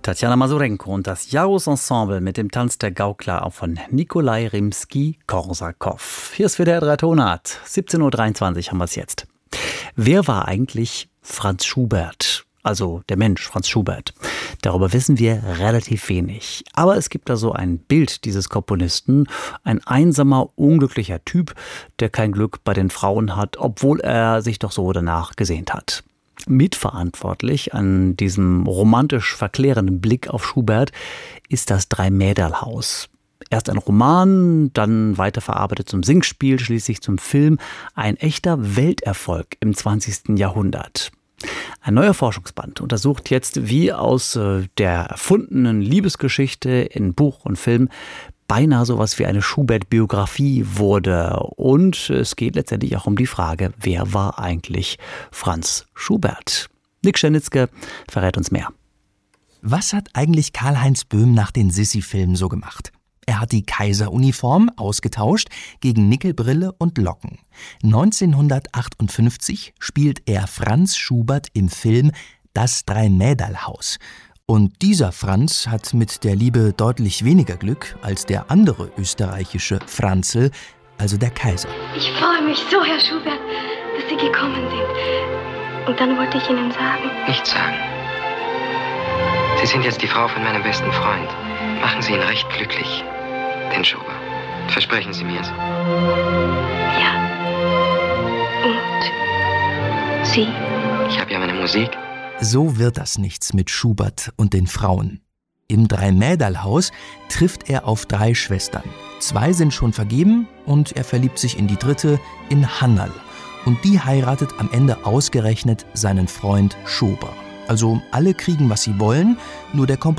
Tatjana Masurenko und das Jaros-Ensemble mit dem Tanz der Gaukler auch von Nikolai Rimski-Korsakow. Hier ist wieder der Tonart. 17.23 Uhr haben wir es jetzt. Wer war eigentlich Franz Schubert? Also der Mensch Franz Schubert. Darüber wissen wir relativ wenig. Aber es gibt da so ein Bild dieses Komponisten. Ein einsamer, unglücklicher Typ, der kein Glück bei den Frauen hat, obwohl er sich doch so danach gesehnt hat. Mitverantwortlich an diesem romantisch verklärenden Blick auf Schubert ist das Drei-Mäderl-Haus. Erst ein Roman, dann weiterverarbeitet zum Singspiel, schließlich zum Film. Ein echter Welterfolg im 20. Jahrhundert. Ein neuer Forschungsband untersucht jetzt, wie aus der erfundenen Liebesgeschichte in Buch und Film beinahe sowas wie eine Schubert-Biografie wurde. Und es geht letztendlich auch um die Frage, wer war eigentlich Franz Schubert? Nick Schenitzke verrät uns mehr. Was hat eigentlich Karl-Heinz Böhm nach den Sissi-Filmen so gemacht? Er hat die Kaiseruniform ausgetauscht gegen Nickelbrille und Locken. 1958 spielt er Franz Schubert im Film Das Drei-Mäderl-Haus. Und dieser Franz hat mit der Liebe deutlich weniger Glück als der andere österreichische Franzl, also der Kaiser. Ich freue mich so, Herr Schubert, dass Sie gekommen sind. Und dann wollte ich Ihnen sagen... Nichts sagen. Sie sind jetzt die Frau von meinem besten Freund. Machen Sie ihn recht glücklich, den Schubert. Versprechen Sie mir's. Ja. Und Sie? Ich habe ja meine Musik. So wird das nichts mit Schubert und den Frauen. Im Drei-Mäderl-Haus trifft er auf 3 Schwestern. 2 sind schon vergeben und er verliebt sich in die 3., in Hannal. Und die heiratet am Ende ausgerechnet seinen Freund Schober. Also alle kriegen, was sie wollen, nur der Komponist